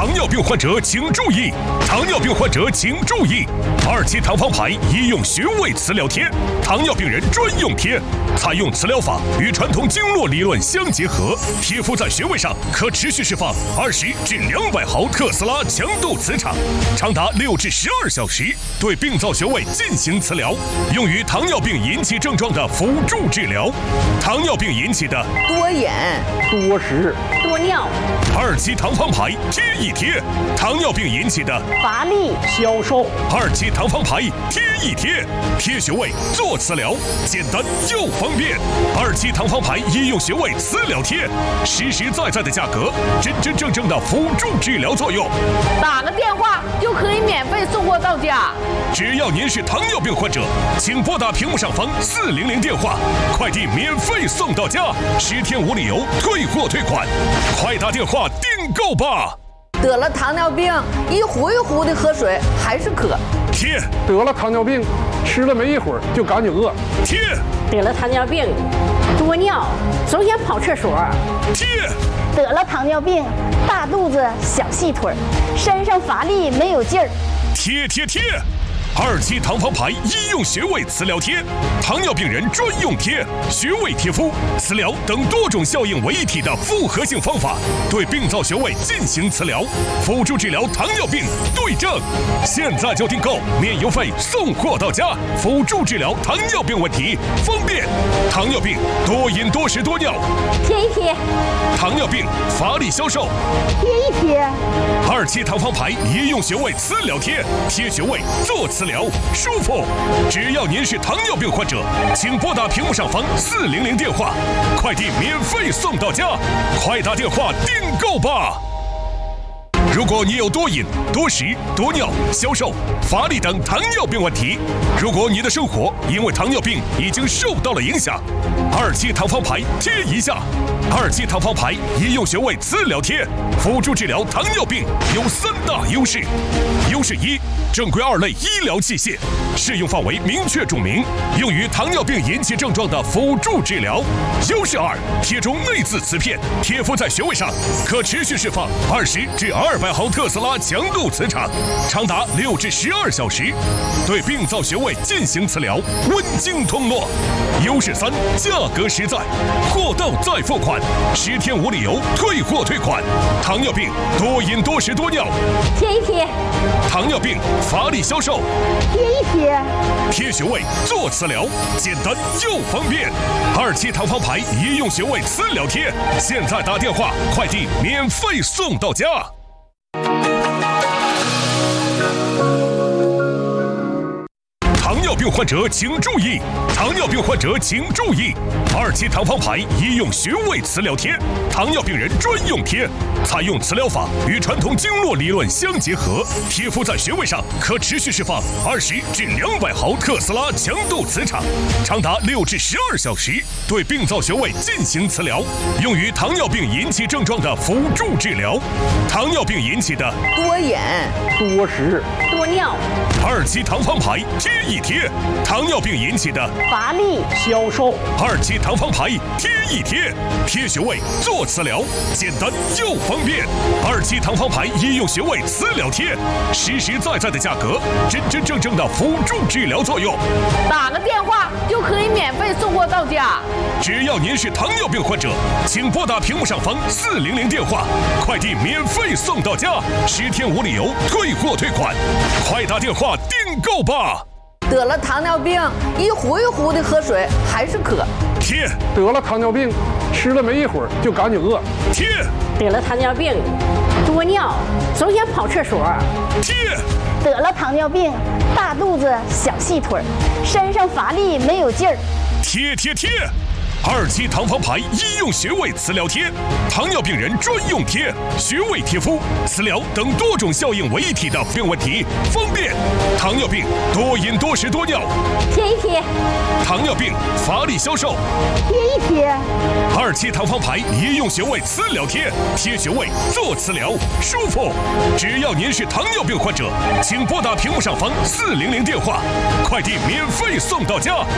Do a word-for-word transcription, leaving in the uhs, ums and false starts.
糖尿病患者请注意！糖尿病患者请注意！二期糖方牌医用穴位磁疗贴，糖尿病人专用贴，采用磁疗法与传统经络理论相结合，贴敷在穴位上可持续释放二十至两百毫特斯拉强度磁场，长达六至十二小时，对病灶穴位进行磁疗，用于糖尿病引起症状的辅助治疗。糖尿病引起的多饮、 多食、 多尿。 二期糖方牌贴一贴，糖尿病引起的乏力、 消瘦。 二期糖方牌贴一贴，贴穴位做磁疗，简单又方便。二期糖方牌医用穴位磁疗贴，实实在在的价格，真真正正的辅助治疗作用。 打个电话就可以免费送货到家。 只要您是糖尿病患者，请拨打屏幕上方四零零电话，快递免费送到家，十天无理由退货退款，快打电话订购吧。 得了糖尿病，一壶一壶的喝水还是渴。 贴。 得了糖尿病，吃了没一会儿就感觉饿。 贴。 得了糖尿病，多尿，总想跑厕所。 贴。 得了糖尿病，大肚子小细腿，身上乏力没有劲儿。 贴贴贴。二期糖方牌医用穴位磁疗贴，糖尿病人专用贴，穴位贴敷、磁疗等多种效应为一体的复合性方法，对病灶穴位进行磁疗，辅助治疗糖尿病对症。现在就订购，免邮费送货到家，辅助治疗糖尿病问题，方便。糖尿病多饮多食多尿， 贴一贴。 糖尿病乏力消瘦， 贴一贴。 二期糖方牌医用穴位磁疗贴，贴穴位做磁疗舒服。只要您是糖尿病患者，请拨打屏幕上方四零零电话，快递免费送到家，快打电话订购吧。如果你有多饮、多食、多尿、消瘦、乏力等糖尿病问题，如果你的生活因为糖尿病已经受到了影响，二期糖方牌贴一下。二期糖方牌医用穴位磁疗贴，辅助治疗糖尿病有三大优势。优势一，正规二类医疗器械，适用范围明确注明，用于糖尿病引起症状的辅助治疗。优势二，贴中内置磁片，贴敷在穴位上，可持续释放二十至二百毫特斯拉强度磁场，长达六至十二小时，对病灶穴位进行磁疗，温经通络。优势三，价格实在，货到再付款，十天无理由退货退款。糖尿病多饮多食多尿， 贴一贴。 糖尿病乏力消瘦， 贴一贴。 贴穴位做磁疗，简单又方便。二期糖方牌医用穴位磁疗贴，现在打电话，快递免费送到家。糖尿病患者请注意！糖尿病患者请注意！二期糖方牌医用穴位磁疗贴，糖尿病人专用贴，采用磁疗法与传统经络理论相结合，贴敷在穴位上可持续释放二十至两百毫特斯拉强度磁场，长达六至十二小时，对病灶穴位进行磁疗，用于糖尿病引起症状的辅助治疗。糖尿病引起的多饮、 多食、 多尿。 二期糖方牌贴一贴，糖尿病引起的乏力、 消瘦。 二期糖方牌贴一贴，贴穴位做磁疗，简单又方便。二期糖方牌医用穴位磁疗贴，实实在在的价格，真真正正的辅助治疗作用。 打个电话就可以免费送货到家。 只要您是糖尿病患者，请拨打屏幕上方四零零电话，快递免费送到家，十天无理由退货退款，快打电话订购吧。 得了糖尿病，一壶一壶的喝水还是渴。 贴。 得了糖尿病，吃了没一会儿就感觉饿。 贴。 得了糖尿病，多尿，总想跑厕所。 贴。 得了糖尿病，大肚子小细腿，身上乏力没有劲儿。 贴贴贴。二期糖方牌医用穴位磁疗贴，糖尿病人专用贴，穴位贴敷、磁疗等多种效应为一体的病问题，方便。糖尿病多饮多食多尿， 贴一贴。 糖尿病乏力消瘦， 贴一贴。 二期糖方牌医用穴位磁疗贴，贴穴位做磁疗舒服。只要您是糖尿病患者，请拨打屏幕上方四零零电话，快递免费送到家。